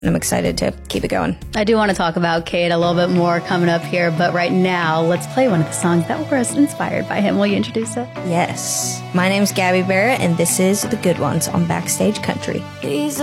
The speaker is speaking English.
I'm excited to keep it going. I do want to talk about Cade a little bit more coming up here, but right now, let's play one of the songs that was inspired by him. Will you introduce it? Yes. My name's Gabby Barrett, and this is The Good Ones on Backstage Country.